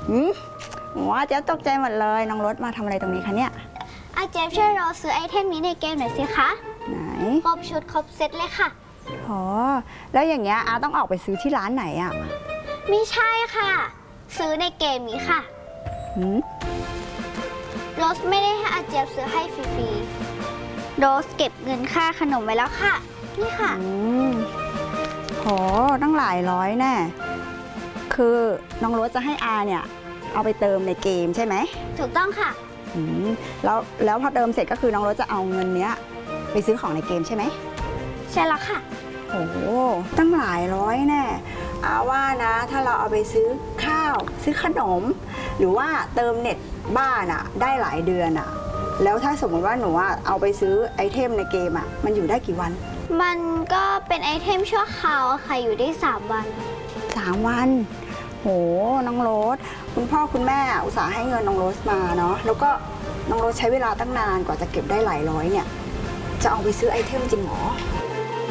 ว้าเจ๊ตกใจหมดเลยน้องรถมาทำอะไรตรงนี้คะเนี่ยอาเจฟช่วยเราซื้อไอเทมนี้ในเกมหน่อยสิคะไหนครบชุดครบเซตเลยค่ะอ๋อแล้วอย่างเงี้ยอาต้องออกไปซื้อที่ร้านไหนอ่ะไม่ใช่ค่ะซื้อในเกมนี้ค่ะโรสไม่ได้ให้อาเจฟซื้อให้ฟรีๆโรสเก็บเงินค่าขนมไว้แล้วค่ะนี่ค่ะโหตั้งหลายร้อยแน่คือน้องโรสจะให้อาเนี่ยเอาไปเติมในเกมใช่ไหมถูกต้องค่ะแล้วพอเติมเสร็จก็คือน้องโรสจะเอาเงินเนี้ยไปซื้อของในเกมใช่ไหมใช่แล้วค่ะโอ้ตั้งหลายร้อยแน่อาว่านะถ้าเราเอาไปซื้อข้าวซื้อขนมหรือว่าเติมเน็ตบ้านอะได้หลายเดือนอะแล้วถ้าสมมติว่าหนูเอาไปซื้อไอเทมในเกมอะมันอยู่ได้กี่วันมันก็เป็นไอเทมชั่วคราวค่ะอยู่ได้3 วัน 3 วันโหน้องโรสคุณพ่อคุณแม่อุตส่าห์ให้เงินน้องโรสมาเนาะแล้วก็น้องโรสใช้เวลาตั้งนานกว่าจะเก็บได้หลายร้อยเนี่ยจะเอาไปซื้อไอเทมจริงหรอ